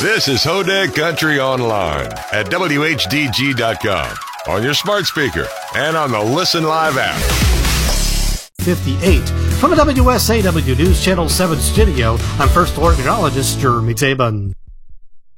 This is Hodag Country Online at WHDG.com, on your smart speaker, and on the Listen Live app. 58. From the WSAW News Channel 7 studio, I'm First Alert Meteorologist Jeremy Tabin.